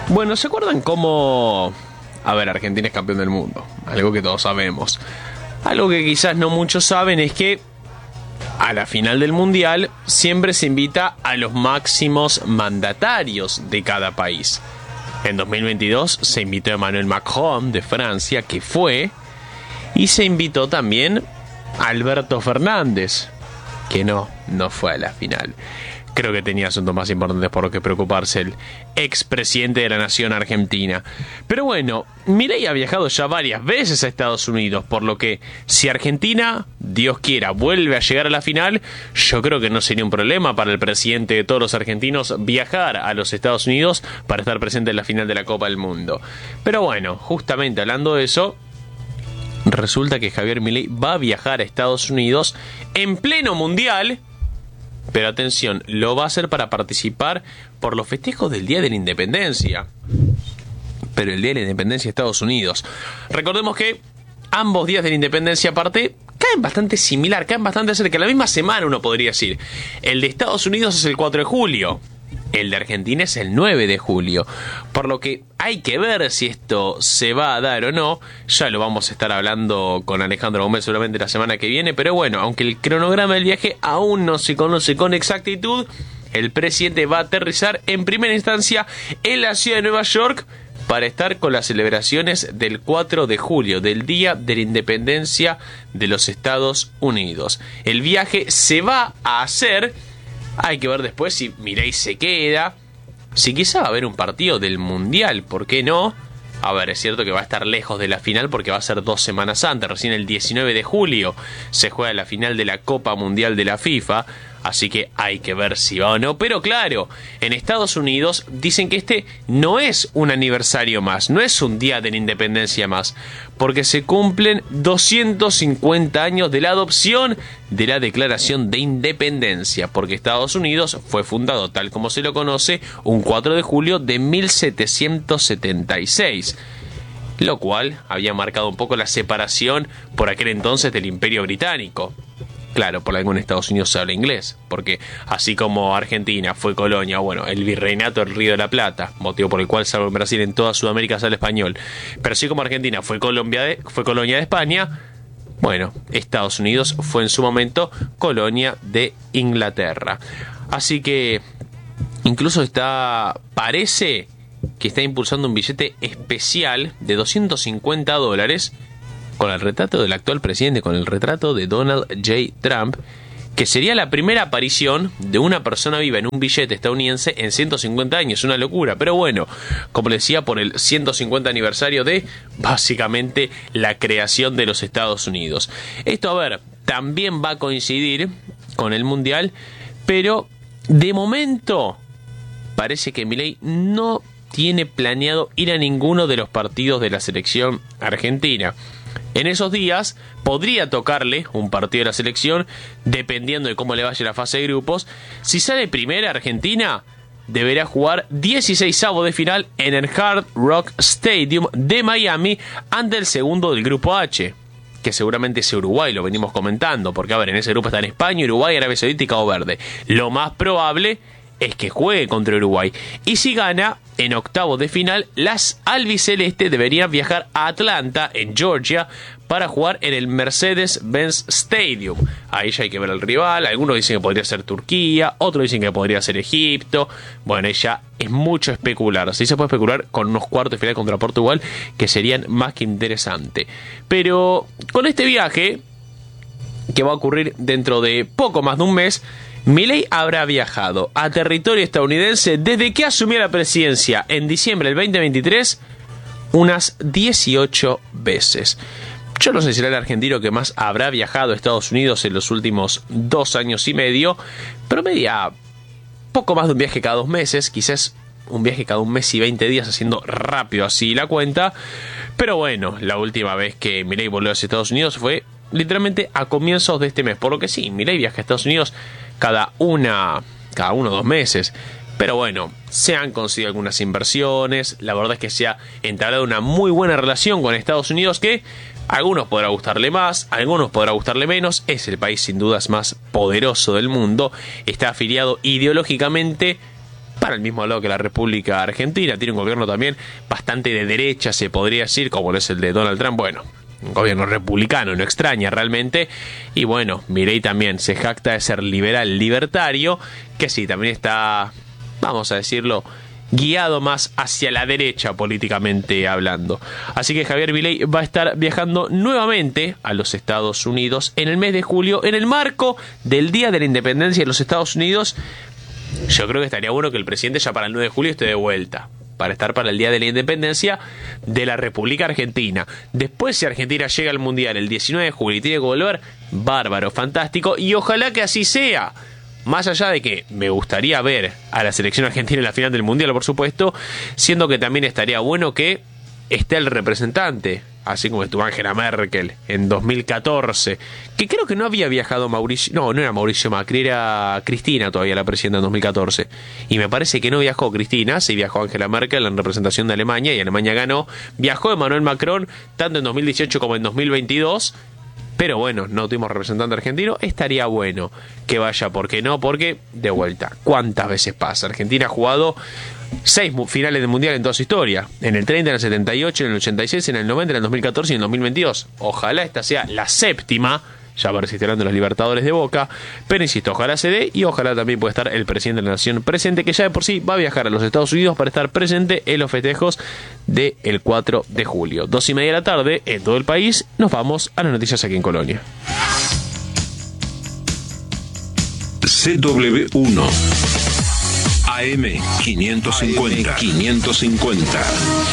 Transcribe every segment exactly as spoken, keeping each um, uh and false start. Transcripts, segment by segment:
Bueno, ¿se acuerdan cómo... A ver, Argentina es campeón del mundo, algo que todos sabemos. Algo que quizás no muchos saben es que a la final del Mundial siempre se invita a los máximos mandatarios de cada país. En dos mil veintidós se invitó a Emmanuel Macron de Francia, que fue, y se invitó también a Alberto Fernández, que no, no fue a la final. Creo que tenía asuntos más importantes por los que preocuparse el expresidente de la nación argentina. Pero bueno, Milei ha viajado ya varias veces a Estados Unidos, por lo que si Argentina, Dios quiera, vuelve a llegar a la final, yo creo que no sería un problema para el presidente de todos los argentinos viajar a los Estados Unidos para estar presente en la final de la Copa del Mundo. Pero bueno, justamente hablando de eso, resulta que Javier Milei va a viajar a Estados Unidos en pleno Mundial. Pero atención, lo va a hacer para participar por los festejos del Día de la Independencia. Pero el Día de la Independencia de Estados Unidos. Recordemos que ambos días de la Independencia aparte caen bastante similar, caen bastante cerca. La misma semana uno podría decir. El de Estados Unidos es el cuatro de julio. El de Argentina es el nueve de julio. Por lo que hay que ver si esto se va a dar o no. Ya lo vamos a estar hablando con Alejandro Gómez seguramente la semana que viene. Pero bueno, aunque el cronograma del viaje aún no se conoce con exactitud, el presidente va a aterrizar en primera instancia en la ciudad de Nueva York para estar con las celebraciones del cuatro de julio, del Día de la Independencia de los Estados Unidos. El viaje se va a hacer... Hay que ver después si Milei se queda, si quizá va a haber un partido del Mundial, ¿por qué no? A ver, es cierto que va a estar lejos de la final porque va a ser dos semanas antes, recién el diecinueve de julio se juega la final de la Copa Mundial de la FIFA, así que hay que ver si va o no. Pero claro, en Estados Unidos dicen que este no es un aniversario más, no es un día de la independencia más, porque se cumplen doscientos cincuenta años de la adopción de la Declaración de Independencia, porque Estados Unidos fue fundado tal como se lo conoce un cuatro de julio de mil setecientos setenta y seis. Lo cual había marcado un poco la separación por aquel entonces del Imperio Británico. Claro, por algo en Estados Unidos se habla inglés, porque así como Argentina fue colonia, bueno, el virreinato del Río de la Plata, motivo por el cual salvo en Brasil en toda Sudamérica se habla español, pero así como Argentina fue, Colombia de, fue colonia de España, bueno, Estados Unidos fue en su momento colonia de Inglaterra. Así que incluso está, parece que está impulsando un billete especial de doscientos cincuenta dólares con el retrato del actual presidente, con el retrato de Donald J. Trump, que sería la primera aparición de una persona viva en un billete estadounidense en ciento cincuenta años. Una locura, pero bueno, como les decía, por el ciento cincuenta aniversario de, básicamente, la creación de los Estados Unidos. Esto, a ver, también va a coincidir con el Mundial, pero de momento parece que Milei no tiene planeado ir a ninguno de los partidos de la selección argentina. En esos días podría tocarle un partido de la selección, dependiendo de cómo le vaya la fase de grupos. Si sale primera, Argentina deberá jugar dieciseisavos de final en el Hard Rock Stadium de Miami ante el segundo del grupo H, que seguramente es Uruguay, lo venimos comentando, porque a ver, en ese grupo están España, Uruguay, Arabia Saudita y Cabo Verde. Lo más probable es que juegue contra Uruguay. Y si gana, en octavos de final, las albicelestes deberían viajar a Atlanta, en Georgia, para jugar en el Mercedes-Benz Stadium. Ahí ya hay que ver al rival. Algunos dicen que podría ser Turquía, otros dicen que podría ser Egipto. Bueno, ahí ya es mucho especular. Sí se puede especular con unos cuartos de final contra Portugal, que serían más que interesantes. Pero con este viaje, que va a ocurrir dentro de poco más de un mes, Milei habrá viajado a territorio estadounidense desde que asumió la presidencia en diciembre del veinte veintitrés unas dieciocho veces. Yo no sé si será el argentino que más habrá viajado a Estados Unidos en los últimos dos años y medio, pero media poco más de un viaje cada dos meses, quizás un viaje cada un mes y veinte días, haciendo rápido así la cuenta. Pero bueno, la última vez que Milei volvió a Estados Unidos fue literalmente a comienzos de este mes, por lo que sí, Milei viaja a Estados Unidos cada una, cada uno o dos meses. Pero bueno, se han conseguido algunas inversiones. La verdad es que se ha entablado una muy buena relación con Estados Unidos, que a algunos podrá gustarle más, a algunos podrá gustarle menos. Es el país sin dudas más poderoso del mundo. Está afiliado ideológicamente para el mismo lado que la República Argentina. Tiene un gobierno también bastante de derecha, se podría decir, como lo es el de Donald Trump. Bueno, un gobierno republicano, no extraña realmente. Y bueno, Milei también se jacta de ser liberal libertario, que sí, también está, vamos a decirlo, guiado más hacia la derecha políticamente hablando. Así que Javier Milei va a estar viajando nuevamente a los Estados Unidos en el mes de julio, en el marco del Día de la Independencia de los Estados Unidos. Yo creo que estaría bueno que el presidente ya para el nueve de julio esté de vuelta, para estar para el Día de la Independencia de la República Argentina. Después, si Argentina llega al Mundial el diecinueve de julio y tiene que volver, bárbaro, fantástico, y ojalá que así sea. Más allá de que me gustaría ver a la selección argentina en la final del Mundial, por supuesto, siendo que también estaría bueno que esté el representante, así como estuvo Angela Merkel en dos mil catorce, que creo que no había viajado Mauricio, no, no era Mauricio Macri, era Cristina todavía la presidenta en dos mil catorce, y me parece que no viajó Cristina, sí viajó Angela Merkel en representación de Alemania, y Alemania ganó. Viajó Emmanuel Macron tanto en dos mil dieciocho como en dos mil veintidós, pero bueno, no tuvimos representante argentino. Estaría bueno que vaya, ¿por qué no? Porque, de vuelta, ¿cuántas veces pasa? Argentina ha jugado seis finales de mundial en toda su historia. En el treinta, en el setenta y ocho, en el ochenta y seis, en el noventa, en el dos mil catorce y en el dos mil veintidós. Ojalá esta sea la séptima. Ya persistirán los Libertadores de Boca, pero insisto, ojalá se dé, y ojalá también pueda estar el presidente de la nación presente, que ya de por sí va a viajar a los Estados Unidos para estar presente en los festejos del cuatro de julio. Dos y media de la tarde en todo el país. Nos vamos a las noticias aquí en Colonia. C W uno A M quinientos cincuenta. quinientos cincuenta.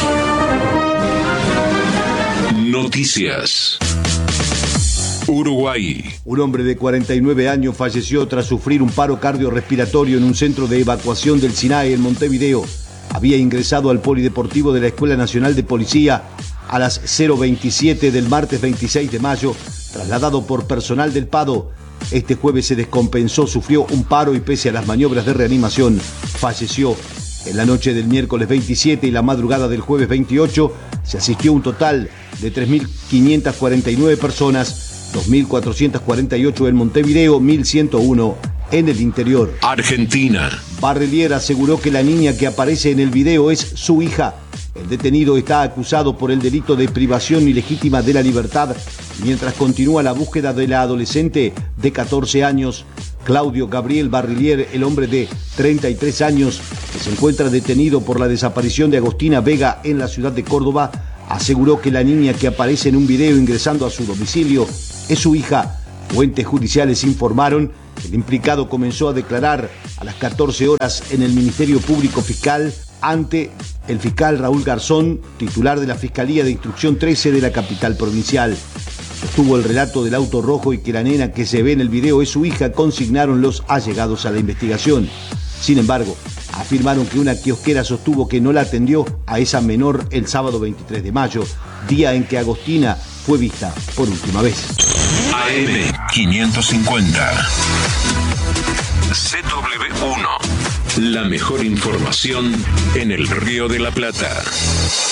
Noticias. Uruguay. Un hombre de cuarenta y nueve años falleció tras sufrir un paro cardiorrespiratorio en un centro de evacuación del SINAE en Montevideo. Había ingresado al polideportivo de la Escuela Nacional de Policía a las cero veintisiete del martes veintiséis de mayo, trasladado por personal del PADO. Este jueves se descompensó, sufrió un paro y pese a las maniobras de reanimación, falleció. En la noche del miércoles veintisiete y la madrugada del jueves veintiocho se asistió un total de tres mil quinientas cuarenta y nueve personas, dos mil cuatrocientas cuarenta y ocho en Montevideo, mil ciento uno en el interior. Argentina. Barrelier aseguró que la niña que aparece en el video es su hija. El detenido está acusado por el delito de privación ilegítima de la libertad, mientras continúa la búsqueda de la adolescente de catorce años. Claudio Gabriel Barrelier, el hombre de treinta y tres años, que se encuentra detenido por la desaparición de Agostina Vega en la ciudad de Córdoba, aseguró que la niña que aparece en un video ingresando a su domicilio es su hija. Fuentes judiciales informaron que el implicado comenzó a declarar a las catorce horas en el Ministerio Público Fiscal ante el fiscal Raúl Garzón, titular de la Fiscalía de Instrucción trece de la capital provincial. Sostuvo el relato del auto rojo y que la nena que se ve en el video es su hija, consignaron los allegados a la investigación. Sin embargo, afirmaron que una kiosquera sostuvo que no la atendió a esa menor el sábado veintitrés de mayo, día en que Agostina fue vista por última vez. A M quinientos cincuenta. C W uno. La mejor información en el Río de la Plata.